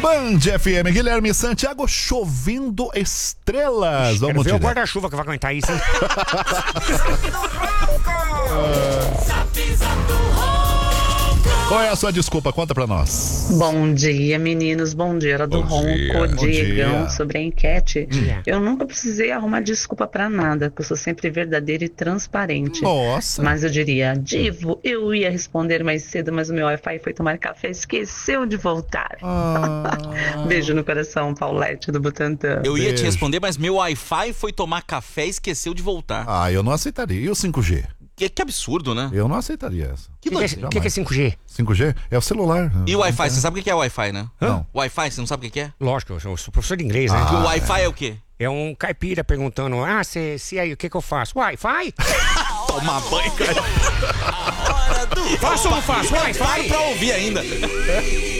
Band FM, Guilherme Santiago, chovendo estrelas. Vamos ver o guarda-chuva que vai aguentar isso, hein? Qual é a sua desculpa? Conta pra nós. Bom dia, meninos. Bom dia, era do Ronco, Diegão, sobre a enquete. Eu nunca precisei arrumar desculpa pra nada, porque eu sou sempre verdadeira e transparente. Nossa. Mas eu diria, Divo, eu ia responder mais cedo, mas o meu Wi-Fi foi tomar café, esqueceu de voltar. Beijo no coração, Paulette do Butantã. Eu ia te responder, mas meu Wi-Fi foi tomar café e esqueceu de voltar. Ah, eu não aceitaria. E o 5G? Que absurdo, né? Eu não aceitaria essa. O que é 5G? 5G? É o celular. E o Wi-Fi? Você sabe o que é Wi-Fi, né? Não. Wi-Fi, você não sabe o que é? Lógico, eu sou professor de inglês, né? E o Wi-Fi é o quê? É um caipira perguntando, se aí, o que eu faço? Wi-Fi? Tomar banho, cara. Faço ou não faço? Wi-Fi? Para pra ouvir ainda.